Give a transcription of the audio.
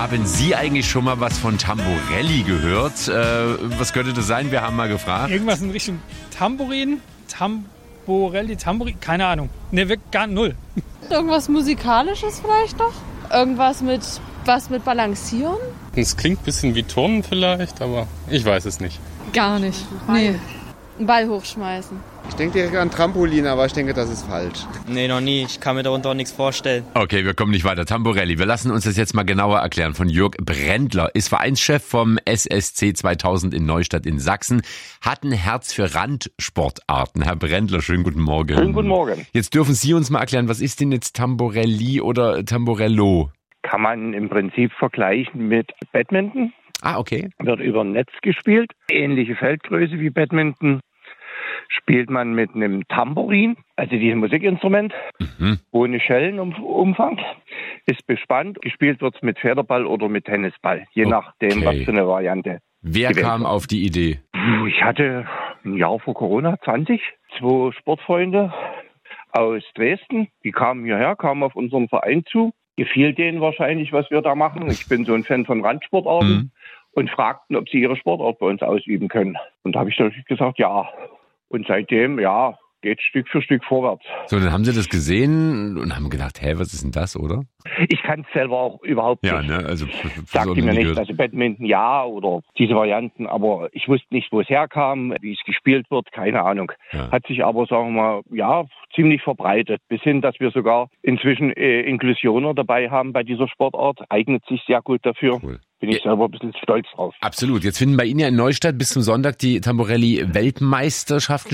Haben Sie eigentlich schon mal was von Tamborelli gehört? Was könnte das sein? Wir haben mal gefragt. Irgendwas in Richtung Tambourin, Tamborelli, keine Ahnung. Ne, wirklich gar null. Irgendwas Musikalisches vielleicht noch? Irgendwas mit Balancieren? Es klingt ein bisschen wie Turnen vielleicht, aber ich weiß es nicht. Gar nicht. Nee. Einen Ball hochschmeißen. Ich denke direkt an Trampolin, aber ich denke, das ist falsch. Nee, noch nie. Ich kann mir darunter auch nichts vorstellen. Okay, wir kommen nicht weiter. Tamborelli, wir lassen uns das jetzt mal genauer erklären von Jörg Brändler. Ist Vereinschef vom SSC 2000 in Neustadt in Sachsen. Hat ein Herz für Randsportarten. Herr Brändler, schönen guten Morgen. Schönen guten Morgen. Jetzt dürfen Sie uns mal erklären, was ist denn jetzt Tamborelli oder Tamborello? Kann man im Prinzip vergleichen mit Badminton. Ah, okay. Wird über ein Netz gespielt. Ähnliche Feldgröße wie Badminton. Spielt man mit einem Tambourin, also diesem Musikinstrument, ohne Schellenumfang. Ist bespannt. Gespielt wird es mit Federball oder mit Tennisball. Je nachdem, was für eine Variante. Wer kam auf die Idee? Ich hatte ein Jahr vor Corona, 20, 2 Sportfreunde aus Dresden. Die kamen hierher, kamen auf unseren Verein zu. Gefiel denen wahrscheinlich, was wir da machen. Ich bin so ein Fan von Randsportarten. Und fragten, ob sie ihre Sportart bei uns ausüben können. Und da habe ich natürlich gesagt, ja. Und seitdem, ja, geht Stück für Stück vorwärts. So, dann haben Sie das gesehen und haben gedacht, was ist denn das, oder? Ich kann es selber auch überhaupt nicht. Ja, ne, also sagte mir nichts. Also Badminton ja oder diese Varianten, aber ich wusste nicht, wo es herkam, wie es gespielt wird, keine Ahnung. Ja. Hat sich aber, sagen wir mal, ja, ziemlich verbreitet. Bis hin, dass wir sogar inzwischen Inklusioner dabei haben bei dieser Sportart. Eignet sich sehr gut dafür. Cool. Bin ich selber ein bisschen stolz drauf. Absolut. Jetzt finden bei Ihnen ja in Neustadt bis zum Sonntag die Tamborelli-Weltmeisterschaften